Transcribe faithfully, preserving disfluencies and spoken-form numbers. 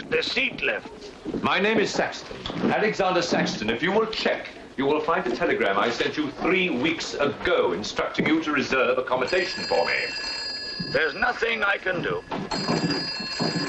the seat left. My name is Saxton, Alexander Saxton. If you will check, you will find a telegram I sent you three weeks ago instructing you to reserve accommodation for me. There's nothing I can do.